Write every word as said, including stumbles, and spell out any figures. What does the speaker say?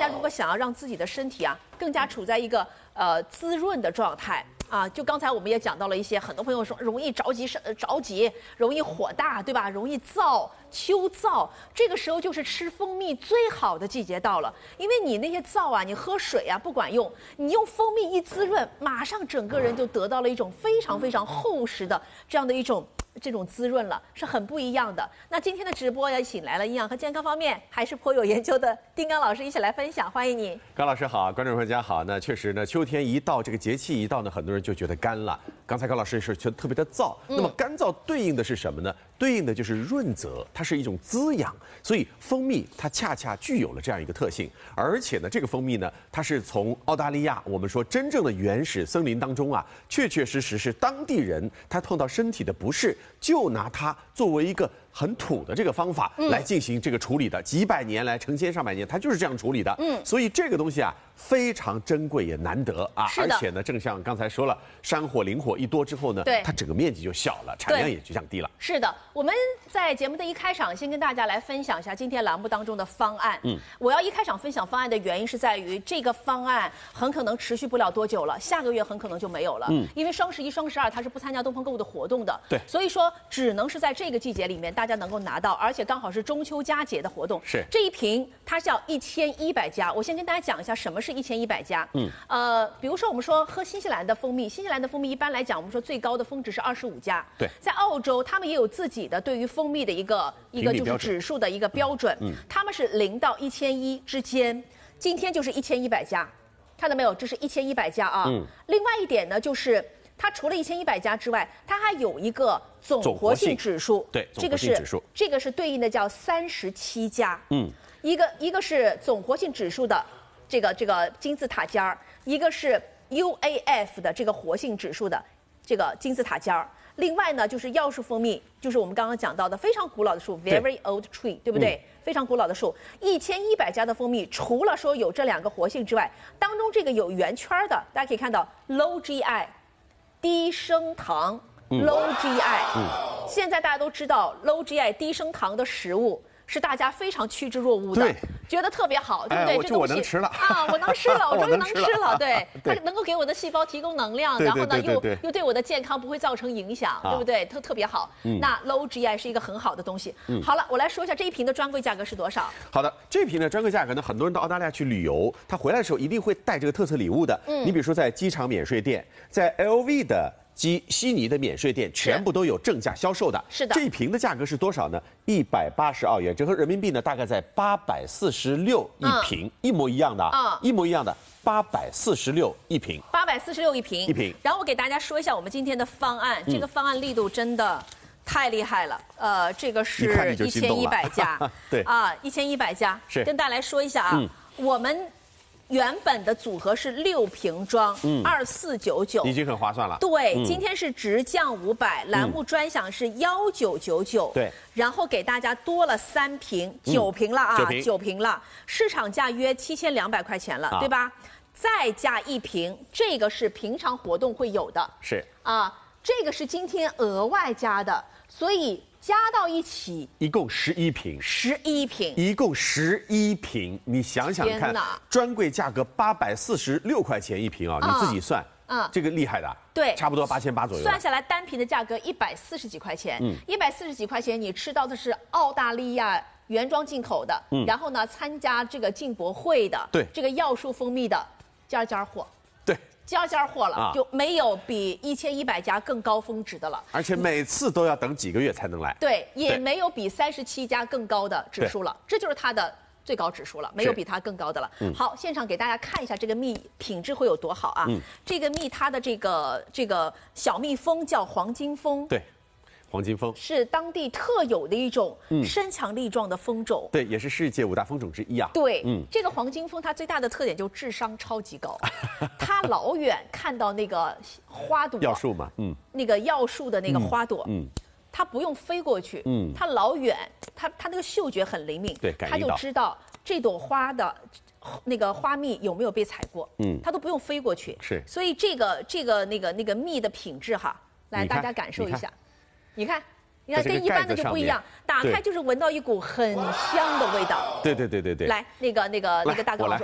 家如果想要让自己的身体啊更加处在一个呃滋润的状态。 啊，就刚才我们也讲到了一些，很多朋友说容易着急着急，容易火大，对吧？容易燥、秋燥，这个时候就是吃蜂蜜最好的季节到了。因为你那些燥啊，你喝水啊不管用，你用蜂蜜一滋润，马上整个人就得到了一种非常非常厚实的这样的一种。 这种滋润了是很不一样的。那今天的直播也请来了营养和健康方面还是颇有研究的丁刚老师一起来分享，欢迎你。 刚老师好，观众朋友大家好。那确实呢，秋天一到，这个节气一到呢，很多人就觉得干了。刚才高老师是觉得特别的燥，嗯、那么干燥对应的是什么呢？对应的就是润泽，它是一种滋养。所以蜂蜜它恰恰具有了这样一个特性，而且呢，这个蜂蜜呢，它是从澳大利亚我们说真正的原始森林当中啊，确确实实是当地人他碰到身体的不适。 就拿它作为一个很土的这个方法来进行这个处理的，嗯、几百年来，成千上百年，它就是这样处理的。嗯，所以这个东西啊非常珍贵也难得啊，而且呢，正像刚才说了，山火林火一多之后呢，它整个面积就小了，产量也就降低了。 是的，我们在节目的一开场先跟大家来分享一下今天栏目当中的方案。嗯，我要一开场分享方案的原因是在于这个方案很可能持续不了多久了，下个月很可能就没有了。嗯，因为双十一、双十二它是不参加东方购物的活动的。 对， 所以说。 只能是在这个季节里面，大家能够拿到，而且刚好是中秋佳节的活动。 是这一瓶它叫一千一百加，我先跟大家讲一下什么是一千一百加。嗯，呃，比如说我们说喝新西兰的蜂蜜，新西兰的蜂蜜一般来讲，我们说最高的峰值是二十五加。 对， 在澳洲他们也有自己的对于蜂蜜的一个一个就是指数的一个标准。嗯，他们是零到一千一之间，今天就是一千一百加，看到没有？这是一千一百加啊。嗯，另外一点呢就是。 它除了一千一百加之外，它还有一个总活性指数， 对， 这个是这个是对应的叫三十七加，嗯，一个一个是总活性指数的这个这个金字塔尖儿，一个是 U A F 的这个活性指数的这个金字塔尖儿。另外呢，就是药树蜂蜜，就是我们刚刚讲到的非常古老的树 ，very old tree， 对不对？嗯、非常古老的树，一千一百加的蜂蜜，除了说有这两个活性之外，当中这个有圆圈的，大家可以看到 low G I。 低升糖 low G I， 嗯，现在大家都知道 low G I 低升糖的食物是大家非常趋之若鹜的，觉得特别好，对不对？ 哎、这我能吃了啊，我能吃了，我终于能吃了，对，它能够给我的细胞提供能量，然后呢又又对我的健康不会造成影响，对不对？特特别好。嗯、那 low G I 是一个很好的东西。嗯、好了，我来说一下这一瓶的专柜价格是多少。 好的，这瓶的专柜价格呢，很多人到澳大利亚去旅游，他回来的时候一定会带这个特色礼物的。嗯，你比如说在机场免税店，在 L V 的。 及悉尼的免税店全部都有正价销售的， 是的。 这一瓶的价格是多少呢？一百八十澳元，折合人民币呢，大概在八百四十六一瓶，嗯、一模一样的啊，嗯、一模一样的，八百四十六一瓶， 八百四十六一瓶， 一瓶。 然后我给大家说一下我们今天的方案，嗯、这个方案力度真的太厉害了。呃，这个是一千一百加， 对啊，一千一百加， 是跟大家来说一下啊，嗯、我们。 原本的组合是六瓶装，二四九九， 已经很划算了。 对，嗯、今天是直降五百，栏目专享是幺九九九。 对， 然后给大家多了三瓶，九瓶了啊， 嗯、 九瓶了，市场价约七千两百块钱了，啊、对吧？再加一瓶，这个是平常活动会有的， 是啊，这个是今天额外加的，所以。 加到一起， 一共十一瓶， 十一瓶， 一共十一瓶，你想想看，专柜价格八百四十六块钱一瓶啊，你自己算，嗯，这个厉害的， 对， 差不多八千八左右， 算下来单瓶的价格一百四十几块钱，嗯，一百四十几块钱，你吃到的是澳大利亚原装进口的，嗯，然后呢，参加这个进博会的， 对，这个药树蜂蜜的，家家货， 对。 家家货了，啊、就没有比一千一百加更高峰值的了， 而且每次都要等几个月才能来。 对，也没有比三十七加更高的指数了，这就是它的最高指数了，没有比它更高的了。嗯、好，现场给大家看一下这个蜜品质会有多好啊！嗯、这个蜜它的这个这个小蜜蜂叫黄金蜂， 对。 黄金蜂是当地特有的一种身强力壮的蜂种， 对，也是世界五大蜂种之一啊。 对，嗯，这个黄金蜂它最大的特点就是智商超级高，它老远看到那个花朵， 药树嘛，嗯， 那个药树的那个花朵，嗯，它不用飞过去，嗯，它老远，它它那个嗅觉很灵敏， 对， 它就知道这朵花的。 那个花蜜有没有被采过？嗯，它都不用飞过去。 是， 所以这个这个那个那个蜜的品质哈，来大家感受一下。你看，你看跟一般的就不一样，打开就是闻到一股很香的味道。 对对对对对。 来，那个那个那个大哥老师。